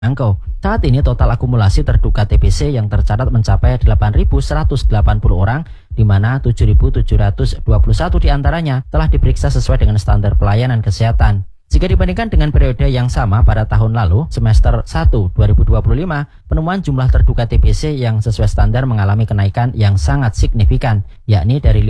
dijangkau. Saat ini total akumulasi terduga TBC yang tercatat mencapai 8.180 orang, di mana 7.721 diantaranya telah diperiksa sesuai dengan standar pelayanan kesehatan. Jika dibandingkan dengan periode yang sama pada tahun lalu, semester 1 2025, penemuan jumlah terduga TBC yang sesuai standar mengalami kenaikan yang sangat signifikan, yakni dari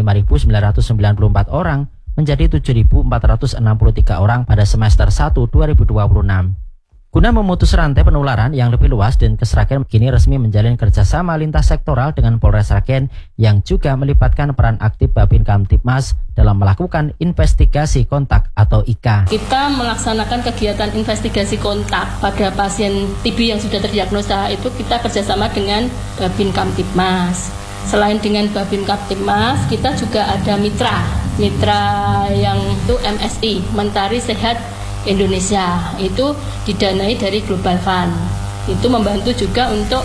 5.994 orang menjadi 7.463 orang pada semester 1 2026. Guna memutus rantai penularan yang lebih luas, Dinkes Sragen kini resmi menjalin kerjasama lintas sektoral dengan Polres Sragen yang juga melibatkan peran aktif Babin Kamtibmas dalam melakukan investigasi kontak atau IK. Kita melaksanakan kegiatan investigasi kontak pada pasien TB yang sudah terdiagnosa, itu kita kerjasama dengan Babin Kamtibmas. Selain dengan Babin Kamtibmas, kita juga ada mitra yang itu MSI, Mentari Sehat Indonesia, itu didanai dari Global Fund. Itu membantu juga untuk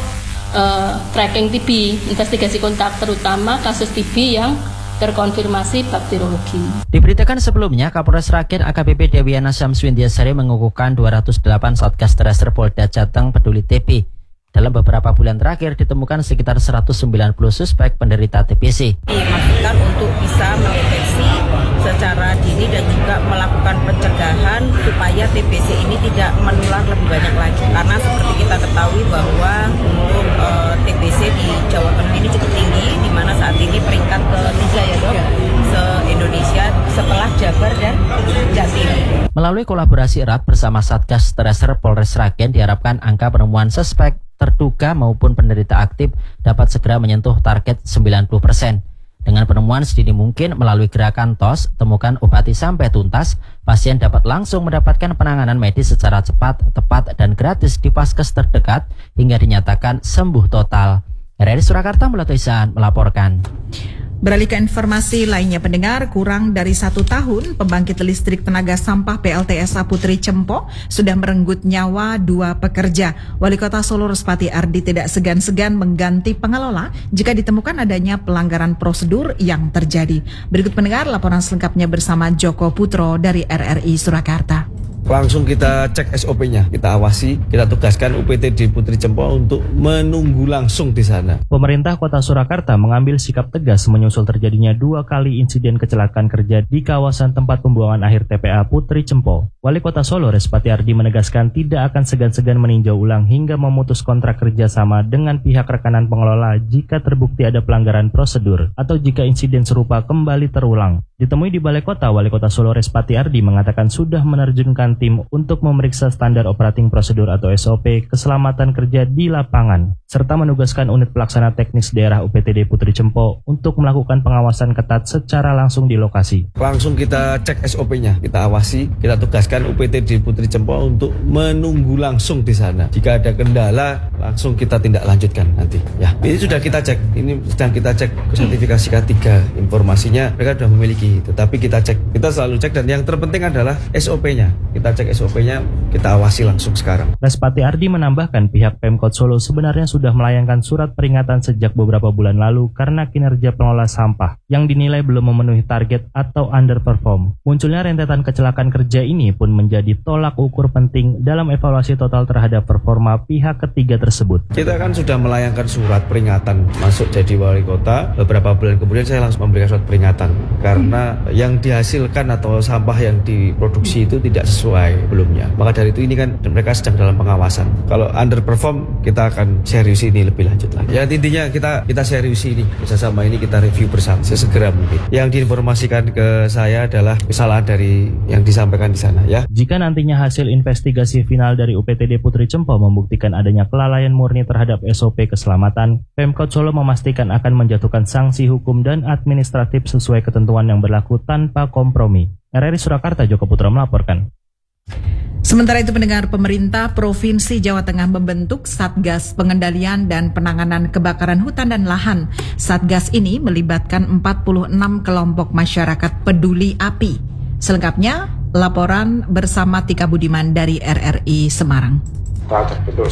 tracking TB, investigasi kontak, terutama kasus TB yang terkonfirmasi bakteriologi. Diberitakan sebelumnya, Kapolres Sragen AKBP Dewiana Syamswindiasari mengukuhkan 208 Satgas Tracer Polda Jateng peduli TB. Dalam beberapa bulan terakhir ditemukan sekitar 190 suspek penderita TBC. Dimaksudkan untuk bisa mendeteksi secara dini dan juga melakukan pencegahan supaya TBC ini tidak menular lebih banyak lagi. Karena seperti kita ketahui bahwa untuk TBC di Jawa Tengah ini cukup tinggi, di mana saat ini peringkat ketiga ya dok, se-Indonesia setelah Jabar dan Jatim. Melalui kolaborasi erat bersama Satgas Tracer Polres Sragen diharapkan angka penemuan suspek terduga maupun penderita aktif dapat segera menyentuh target 90%. Dengan penemuan sedini mungkin melalui gerakan TOS, temukan obati sampai tuntas, pasien dapat langsung mendapatkan penanganan medis secara cepat, tepat, dan gratis di paskes terdekat hingga dinyatakan sembuh total. RRI Surakarta Mulatuisan melaporkan. Beralih ke informasi lainnya, pendengar, kurang dari 1 tahun pembangkit listrik tenaga sampah PLTSA Putri Cempo sudah merenggut nyawa 2 pekerja. Wali Kota Solo Respati Ardi tidak segan-segan mengganti pengelola jika ditemukan adanya pelanggaran prosedur yang terjadi. Berikut pendengar laporan selengkapnya bersama Joko Putro dari RRI Surakarta. Langsung kita cek SOP-nya, kita awasi, kita tugaskan UPTD Putri Cempo untuk menunggu langsung di sana. Pemerintah Kota Surakarta mengambil sikap tegas menyusul terjadinya 2 kali insiden kecelakaan kerja di kawasan tempat pembuangan akhir TPA Putri Cempo. Wali Kota Solo Respati Ardi menegaskan tidak akan segan-segan meninjau ulang hingga memutus kontrak kerjasama dengan pihak rekanan pengelola jika terbukti ada pelanggaran prosedur atau jika insiden serupa kembali terulang. Ditemui di Balai Kota, Wali Kota Solo Respati Ardi mengatakan sudah menerjunkan tim untuk memeriksa standar operating prosedur atau SOP keselamatan kerja di lapangan, serta menugaskan unit pelaksana teknis daerah UPTD Putri Cempo untuk melakukan pengawasan ketat secara langsung di lokasi. Langsung kita cek SOP-nya, kita awasi, kita tugaskan UPTD Putri Cempo untuk menunggu langsung di sana. Jika ada kendala, langsung kita tindak lanjutkan nanti. Ya, ini sudah kita cek, ini sedang kita cek sertifikasi K3, informasinya mereka sudah memiliki, tetapi kita cek, kita selalu cek, dan yang terpenting adalah SOP-nya. Kita cek SOP-nya, kita awasi langsung sekarang. Respati Ardi menambahkan pihak Pemkot Solo sebenarnya sudah melayangkan surat peringatan sejak beberapa bulan lalu karena kinerja pengelola sampah yang dinilai belum memenuhi target atau underperform. Munculnya rentetan kecelakaan kerja ini pun menjadi tolak ukur penting dalam evaluasi total terhadap performa pihak ketiga tersebut. Kita kan sudah melayangkan surat peringatan masuk jadi wali kota. Beberapa bulan kemudian saya langsung memberikan surat peringatan karena yang dihasilkan atau sampah yang diproduksi itu tidak sesuai belumnya. Maka dari itu ini kan mereka sedang dalam pengawasan. Kalau underperform kita akan serius ini lebih lanjut lagi. Ya intinya kita serius ini, bersama ini kita review bersama sesegera mungkin. Yang diinformasikan ke saya adalah kesalahan dari yang disampaikan di sana ya. Jika nantinya hasil investigasi final dari UPTD Putri Cempo membuktikan adanya kelalaian murni terhadap SOP keselamatan, Pemkot Solo memastikan akan menjatuhkan sanksi hukum dan administratif sesuai ketentuan yang berlaku tanpa kompromi. RRI Surakarta, Joko Putra melaporkan. Sementara itu, pendengar, pemerintah Provinsi Jawa Tengah membentuk Satgas Pengendalian dan Penanganan Kebakaran Hutan dan Lahan. Satgas ini melibatkan 46 kelompok masyarakat peduli api. Selengkapnya, laporan bersama Tika Budiman dari RRI Semarang. Telah terbentuk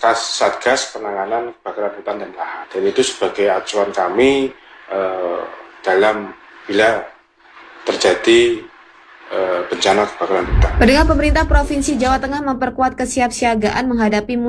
Satgas Penanganan Kebakaran Hutan dan Lahan. Dan itu sebagai acuan kami dalam bila terjadi bencana kebakaran hutan. Pendengar, pemerintah Provinsi Jawa Tengah memperkuat kesiapsiagaan menghadapi